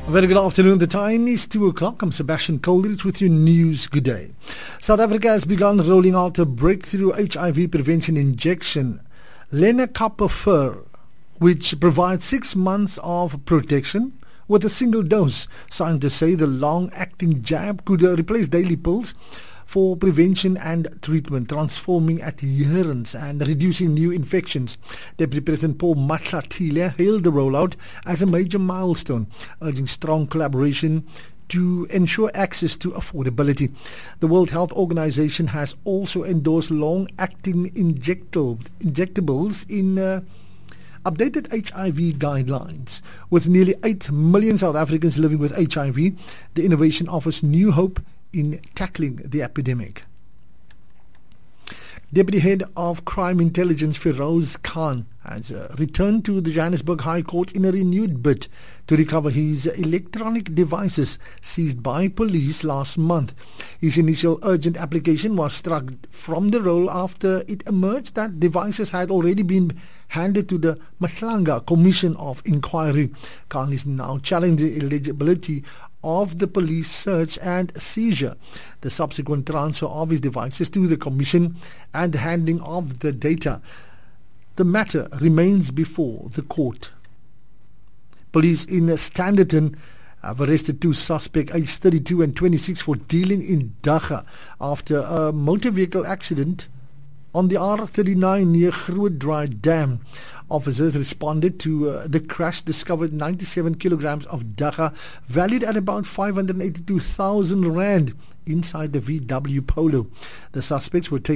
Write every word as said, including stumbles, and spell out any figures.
Very good afternoon. The time is two o'clock. I'm Sebastian Coldridge with your news. Good day. South Africa has begun rolling out a breakthrough H I V prevention injection, lenacapavir, which provides six months of protection with a single dose. Scientists say the long-acting jab could uh, replace daily pills for prevention and treatment, transforming adherence and reducing new infections. Deputy President Paul Matlatile hailed the rollout as a major milestone, urging strong collaboration to ensure access to affordability. The World Health Organization has also endorsed long-acting injectable, injectables in uh, updated H I V guidelines. With nearly eight million South Africans living with H I V, the innovation offers new hope in tackling the epidemic. Deputy Head of Crime Intelligence Feroz Khan has uh, returned to the Johannesburg High Court in a renewed bid to recover his electronic devices seized by police last month. His initial urgent application was struck from the roll after it emerged that devices had already been handed to the Mahlanga Commission of Inquiry. Khan is now challenging the eligibility of the police search and seizure, the subsequent transfer of his devices to the commission, and the handing of the data. The matter remains before the court. Police in Standerton have arrested two suspects, aged thirty-two and twenty-six, for dealing in dagga after a motor vehicle accident on the R thirty-nine near Grootdraai Dam. Officers responded to uh, the crash, discovered ninety-seven kilograms of dagga valued at about five hundred eighty-two thousand rand inside the V W Polo. The suspects were taken